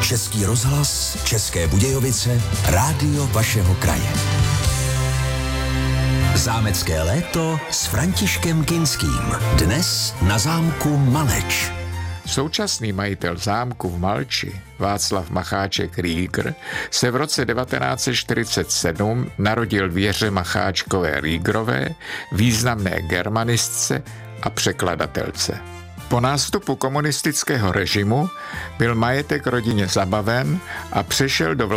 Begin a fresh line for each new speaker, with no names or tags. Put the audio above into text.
Český rozhlas, České Budějovice, rádio vašeho kraje. Zámecké léto s Františkem Kinským. Dnes na zámku Maleč.
Současný majitel zámku v Malči, Václav Macháček-Rýgr, se v roce 1947 narodil Věře Macháčkové-Rýgrové, významné germanistce a překladatelce. Po nástupu komunistického režimu byl majetek rodině zabaven a přešel do